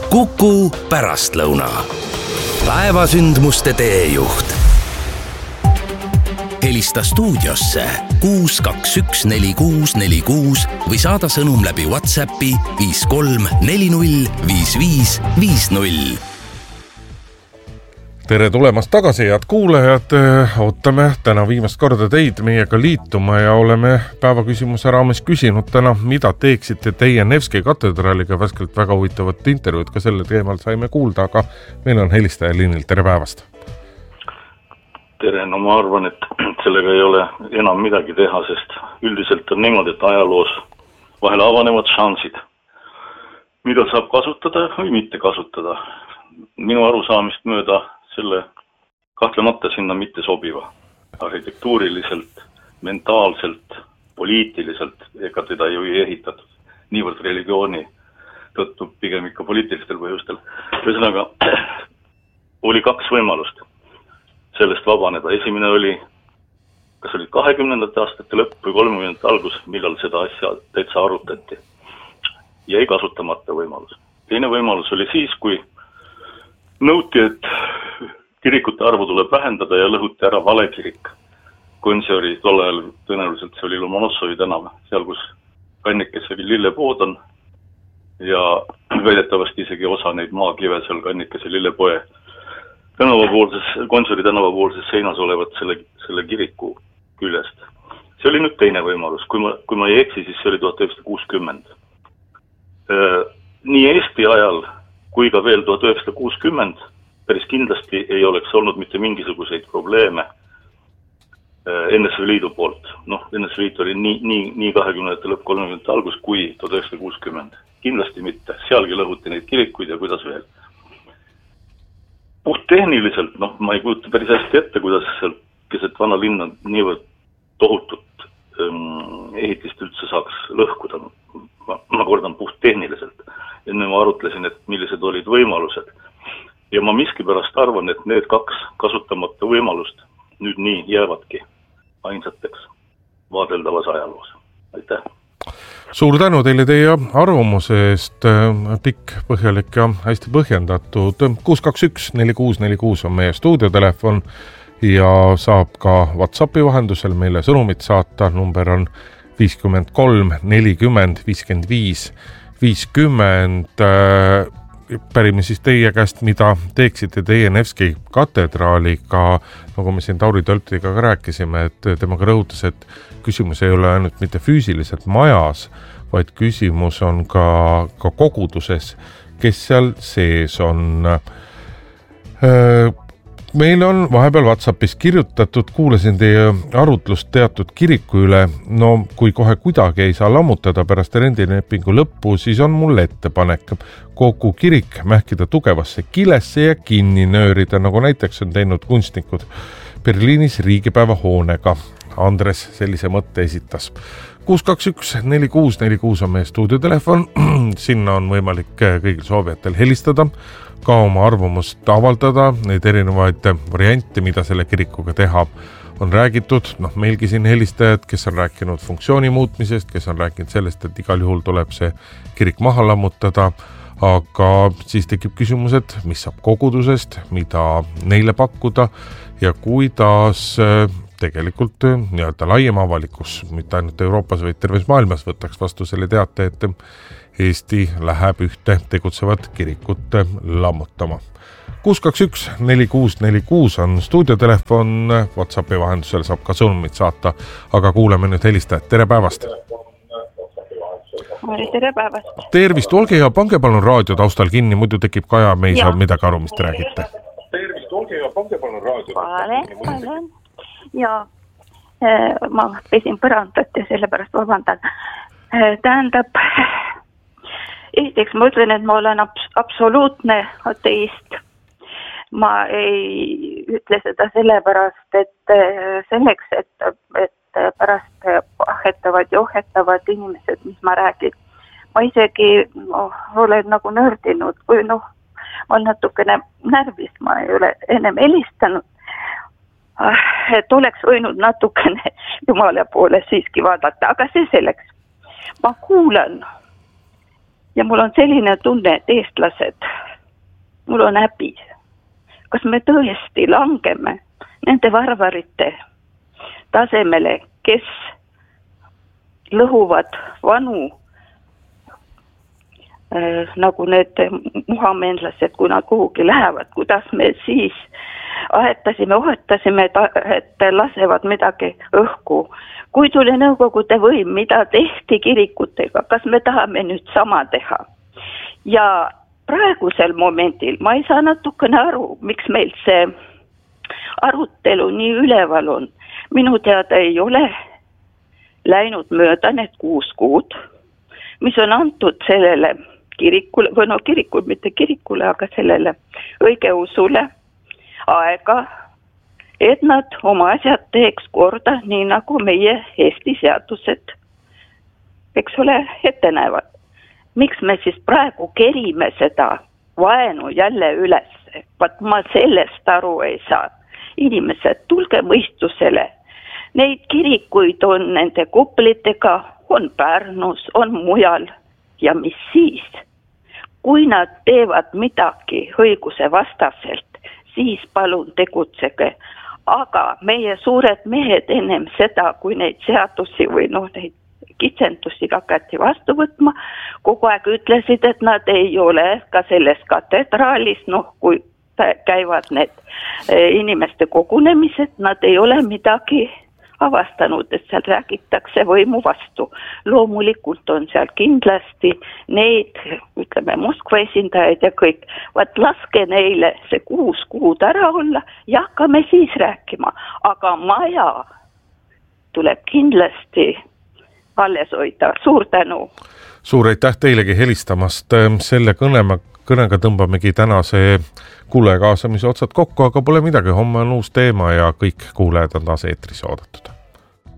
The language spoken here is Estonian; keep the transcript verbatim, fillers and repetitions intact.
Kuku pärastlõuna. Päevasündmuste teejuht. Helista stuudiosse kuus kaks üks neli kuus neli kuus või saada sõnum läbi WhatsAppi viis kolm neli null viis viis viis null. Tere tulemast tagasi, head kuulajad. Ootame täna viimast korda teid meiega liituma ja oleme päevaküsimuse raames küsinud täna, mida teeksite teie Nevski katedraaliga. Värskelt väga huvitavat intervjuud ka sellel teemal saime kuulda, aga meil on helistaja liinil. Tere päevast! Tere, no ma arvan, et sellega ei ole enam midagi teha, sest üldiselt on niimoodi, et ajaloos vahel avanevad šansid, mida saab kasutada või mitte kasutada. Minu arusaamist mööda selle kahtlemata sinna mitte sobiva. Arhitektuuriliselt, mentaalselt, poliitiliselt, ega teda ju ei ehitatud. Niivõrd religiooni tõttu pigem ikka poliitilistel põhjustel. Ühesõnaga, oli kaks võimalust sellest vabaneda. Esimene oli, kas oli kahekümnendate aastate lõpp või kolmekümnendate algus, millal seda asja täitsa arutati. Jäi kasutamata võimalus. Teine võimalus oli siis, kui nõuti, et kirikute arvu tuleb vähendada ja lõhuti ära vale kirik. Konsiori tol ajal tõenäoliselt see oli Lomonossovi tänav, seal kus kannikes oli lillepood on ja väidetavasti isegi osa neid maakive seal kannikes ja lillepoe tänavapoolses, Konsiori tänavapoolses seinas olevat selle, selle kiriku küljest. See oli nüüd teine võimalus. Kui ma, kui ma ei eksi, siis see oli tuhat üheksasada kuuskümmend. Nii Eesti ajal kui ka veel tuhat üheksasada kuuskümmend päris kindlasti ei oleks olnud mitte mingisuguseid probleeme N S V Liidu poolt. Noh, N S V Liit oli nii, nii, nii kahekümnendate lõpp kolmekümnendate algus kui tuhat üheksasada kuuskümmend. Kindlasti mitte. Sealgi lõhuti neid kirikuid ja kuidas veel. Puht tehniliselt, noh, ma ei kujuta päris hästi ette, kuidas seal keset vana linna niivõrd tohutut ähm, ehitist üldse saaks lõhkuda. Ma, ma kordan puht tehniliselt. Enne ma arutlesin, et millised olid võimalused. Ja ma miskipärast arvan, et need kaks kasutamata võimalust nüüd nii jäävadki ainsateks vaadeldavas ajaloos. Aitäh! Suur tänu teile teie arvamuse eest. Pikk, põhjalik ja hästi põhjendatud. kuus kaks üks neli kuus neli kuus on meie stuudiotelefon ja saab ka WhatsAppi vahendusel meile sõnumit saata. Number on viiskümmend kolm nelikümmend viiskümmend viis viiskümmend. Pärime siis teie käest, mida teeksite teie Nevski katedraaliga, nagu me siin Tauri Tölptiga ka rääkisime, et temaga rõhutas, et küsimus ei ole ainult mitte füüsiliselt majas, vaid küsimus on ka, ka koguduses, kes seal sees on. Meil on vahepeal WhatsAppis kirjutatud, kuulasin teie arutlust teatud kiriku üle. No kui kohe kuidagi ei saa lammutada pärast rendilepingu lõppu, siis on mul ettepanek kogu kirik mähkida tugevasse kilesse ja kinni nöörida, nagu näiteks on teinud kunstnikud Berliinis riigipäeva hoonega. Andres sellise mõtte esitas. kuus kaks üks neli kuus neli kuus on meie stuudiotelefon. Sinna on võimalik kõigil soovijatel helistada, ka oma arvamust avaldada, neid erinevaid variante, mida selle kirikuga teha on räägitud. Noh, meilgi siin helistajad, kes on rääkinud funktsiooni muutmisest, kes on rääkinud sellest, et igal juhul tuleb see kirik maha lammutada, aga siis tekib küsimused, mis saab kogudusest, mida neile pakkuda ja kuidas tegelikult nii-öelda laiem avalikus, mitte ainult Euroopas, vaid terves maailmas võtaks vastu selle teate, et Eesti läheb ühte tegutsevat kirikut lammutama. kuus kaks üks neli kuus neli kuus on stuudiotelefon, WhatsAppi vahendusel saab ka sõnumit saata, aga kuuleme nüüd helistajat. Tere päevast! Tere päevast! Tervist, olge ja pange palun raadio taustal kinni, muidu tekib ka ja me ei saa midagi aru, mis te räägite. Tervist, olge ja pange palun raadio taustal kinni. Ja ma pesin põrandat ja sellepärast vabandan. Tähendab, esiteks ma ütlen, et ma olen abs- absoluutne ateist. Ma ei ütle seda sellepärast, et selleks, et, et pärast ahetavad ja ohetavad inimesed, mis ma räägin. Ma isegi no, olen nagu nördinud, kui noh, ma olen natukene närvis, ma ei ole ennem helistanud. Et oleks võinud natukene Jumala poole siiski vaadata, aga see selleks. Ma kuulan ja mul on selline tunne, et eestlased mul on häbi. Kas me tõesti langeme nende varvarite tasemele, kes lõhuvad vanu äh, nagu need muhameenlased, kui nad kuhugi lähevad, kuidas me siis ahetasime, ohetasime, et lasevad midagi õhku. Kui tuli Nõukogude võim, mida tehti kirikutega, kas me tahame nüüd sama teha? Ja praegusel momendil ma ei saa natukene aru, miks meil see arutelu nii üleval on. Minu teada ei ole läinud mööda need kuus kuud, mis on antud sellele kirikule, või no kirikul, mitte kirikule, aga sellele õigeusule aega, et nad oma asjad teeks korda, nii nagu meie Eesti seadused, eks ole, ette näevad. Miks me siis praegu kerime seda vaenu jälle üles? Vaat ma sellest aru ei saa. Inimesed, tulge mõistusele. Neid kirikuid on nende kuplitega, on Pärnus, on mujal. Ja mis siis? Kui nad teevad midagi õiguse vastaselt, siis palun tegutsege. Aga meie suured mehed ennem seda, kui neid seadusi või noh, neid kitsendusi hakati vastu võtma, kogu aeg ütlesid, et nad ei ole ka selles katedraalis, noh, kui käivad need inimeste kogunemised, nad ei ole midagi avastanud, et seal räägitakse võimu vastu. Loomulikult on seal kindlasti neid, ütleme, Moskva esindajaid ja kõik. Vaat laske neile see kuus kuud ära olla ja hakkame siis rääkima. Aga maja tuleb kindlasti alles hoida. Suur tänu! Suur aitäh teilegi helistamast. Selle kõnema, kõnega tõmbamegi tänase kuulaja kaasamise otsad kokku, aga pole midagi. Homme on uus teema ja kõik kuulajad on taas eetris oodatud.